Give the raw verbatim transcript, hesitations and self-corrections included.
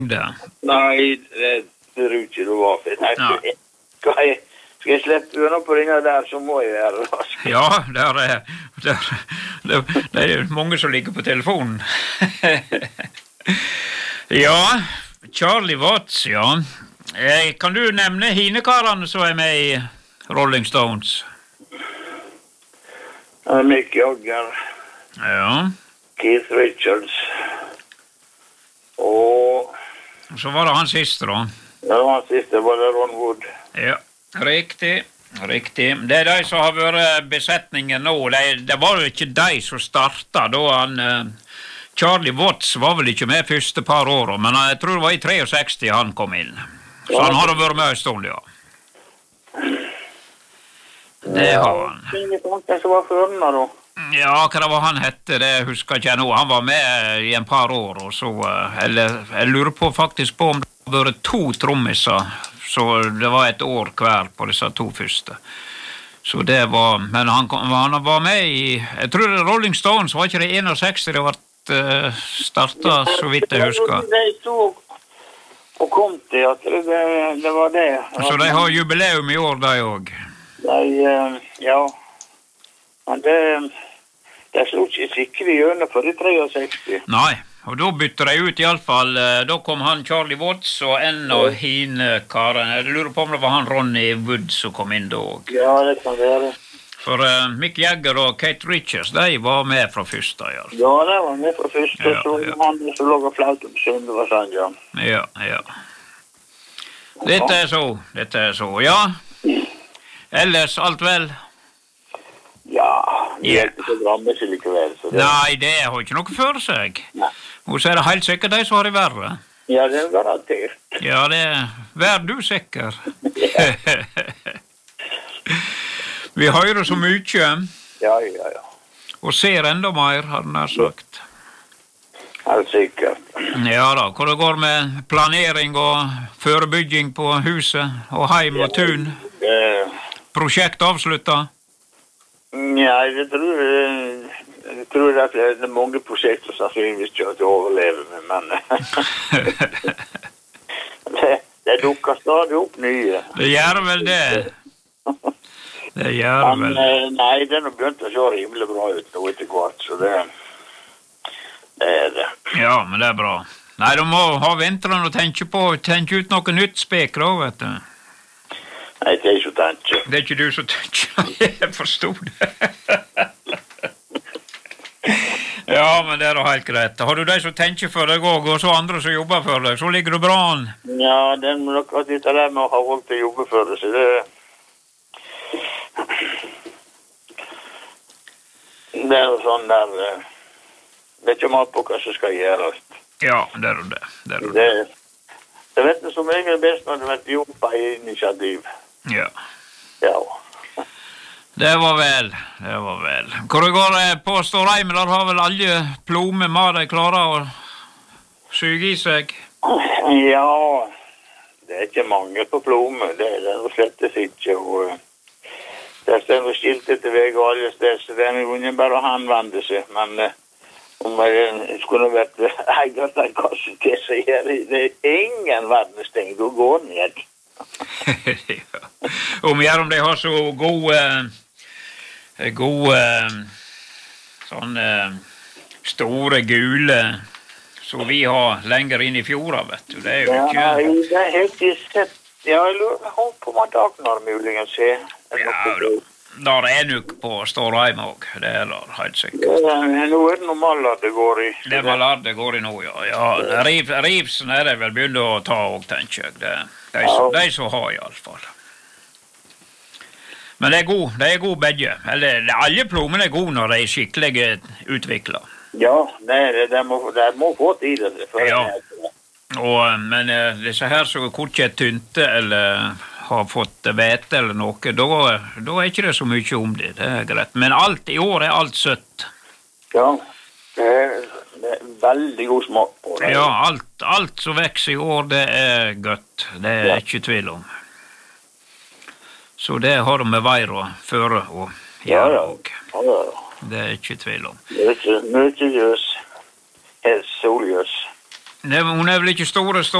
det? Nei, det tror ikke du var for. Nei, Nei. skal jeg, skal jeg slippe unna på denne der, så må jeg være rask. Ja, der er, der, der, det er mange som ligger på telefonen. Ja, Charlie Watts, ja. Eh, kan du nevne hinekarene som er med i Rolling Stones? Mick Jagger, Ja. Keith Richards, og Så var det han siste, da. det var han siste, var det Ron Wood. Ja, riktig. Riktig. Det er de som har vært besetningen nå. Det, det var jo ikke de som startet da han... Eh, Charlie Watts var vel ikke med første par år, men jeg tror det var i sekstitre han kom inn. Så han har vært med en stund, ja. Det har han. Det som var før den da. Ja, hva det var han hette, det husker jeg ikke nå. Han var med i en par år, og så... Eller, jeg lurer på faktisk på om det har vært to trommiser, så det var et år hver på disse to første. Så det var... Men han, han var med i... Jeg tror Rolling Stones var ikke det sekstién det var startet, så vidt jeg husker. De stod og kom til at det, det var det. Så de har jubileum i år, de også? De, ja. Men det, det slo ikke sikkert gjerne for de sekstitre. Nei, og da bytte de ut i alle fall. Da kom han Charlie Watts og en av hine karen. Jeg lurer på om det var han Ronnie Wood som kom inn da også. Ja, det kan være. For uh, Mick Jagger og Keith Richards, de var med fra første, ja. Ja, de var med fra første, ja, så ja. Han som lå og flaut om søndag var sånn, ja. Ja, ja. Dette er så, dette er så, ja. Ellers, alt vel? Ja, det er ikke så bra med seg likevel. Så det... Nei, det har ikke noe for seg. Nei. Og så er det helt sikkert de som har det verre. Ja, det er garantert. Ja, det er... Vær du sikker. Vi hører så mye. Ja, ja, ja. Og ser enda mer, har den her sagt. Helt sikkert. Ja da, hvor det går med planering og forebygging på huset, og heim og tun. Ja. Prosjekt avsluttet? Ja, jeg tror, jeg tror at det er mange prosjekter som sannsynligvis ikke har overleve med, men det, det dukker stadig opp nye. Det gjør vel det. Det gjør men, vel. Nei, det er nok begynt å se rimelig bra ut nå etter hvert, så det, det er det. Ja, men det er bra. Nei, du må ha vinteren og tenke på, tenke ut noe nytt speker også, vet du. Nei, det er ikke å tenke. Det er ikke du som tenker, jeg forstod det. Ja, men det er da helt greit. Har du de som tenker for deg også, og så andre som jobber for deg, så ligger du bra an. Ja, den må nok at dette der med å ha folk til å jobbe for deg, så det... Det er jo sånn der... Det er ikke mat på hva som skal gjøres. Ja, det er jo det. Det er jo det. Det vet du som regel best når det vet jobba i initiativ. Ja. Ja. Det var vel, det var vel. Hvor det går på Stårheim, der har vel alle plomer med de klarer å suge i seg? Ja, det er ikke mange på plomer, det er det jo slettes ikke, og det er stedet skiltet til vei og alle steder, så det er noen bare å henvende seg, men uh, om jeg skulle vært eier til en kasse til, så er det, det er ingen verdensting, du går ned. Ja. Om jeg om de har så gode, gode, sånn store gule, så vi har lenger inn i fjorda, vet du, det er jo ikke... Ja, det er helt i sett. Ja, jeg lurer på om at Agnar muligens se. Ja, der er nok på Stårheim også, det er der helt sikkert. Ja, nå er det noe Mallard det går i. Det er Mallard det går i nå, ja. Ja, riv, Rivsen er det vel begynt å ta også, tenker jeg. Det, de, ja. de som har i alle fall. Men det er god, det er god begge. Eller, alle plommene er gode når de er skikkelig utviklet. Ja, det er det. De må, de må få tid det. Ja, og, men disse her som ikke er tynte eller har fått vete eller noe, da, da er ikke det så mye om det, det er greit. Men alt i år er alt søtt. Ja, det er, det er veldig god smak på det. Ja, alt, alt som vekser i år, det er godt. Det er ja. Ikke tvil om. Så det har de med veier å føre og gjøre ja, ja. Ja, ja, ja. Det er ikke tvil om. Det er ikke mye jøs. Helst soljøs. Det, hun er vel ikke store, store